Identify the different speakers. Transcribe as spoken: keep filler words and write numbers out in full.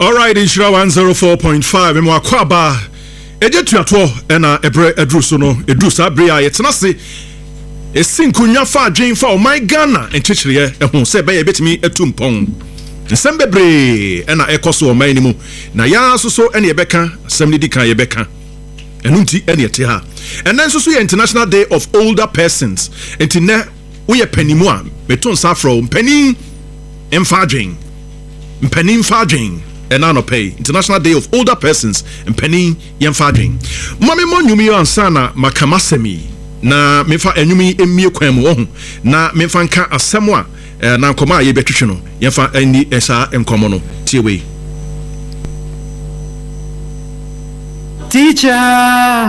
Speaker 1: All right, in Shira one oh four point five, and Wakwaba, Ejetuato, and a Ebre Edrusono, Edrusa Bria, it's not say a sinkunya fa Jane for my Ghana and Chichria, and won't say by a bit me a tumpong. December Bray, and I echo so my name. Naya so any Ebeka, Assembly Dika Ebeka, and Unti any Tia. And then so see International Day of Older Persons, and Tina, we a penny more, Beton Safro, penny and fadging, penny fadging. And now pay International Day of Older Persons and penny yam fadging. Mami mo nyumi ansana makamasemi na mefa enyumi emie kwam wo na mefa nka asemwa na nkoma ye betwetwe no yemfa ani esa enkomo no tiewe.
Speaker 2: Teacher